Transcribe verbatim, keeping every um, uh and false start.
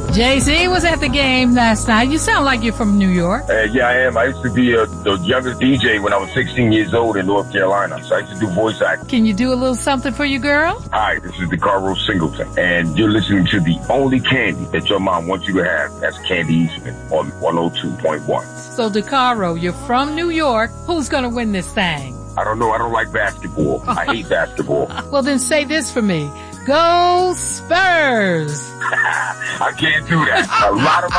J C was at the game last night. You sound like you're from New York. Uh, yeah, I am. I used to be uh, the youngest D J when I was sixteen years old in North Carolina. So I used to do voice acting. Can you do a little something for your girl? Hi, this is DeCaro Singleton, and you're listening to the only candy that your mom wants you to have. That's Candy Eastman on one oh two point one. So, DeCaro, you're from New York. Who's going to win this thing? I don't know. I don't like basketball. I hate basketball. Well, then say this for me. Go Spurs! I can't do that. A lot of my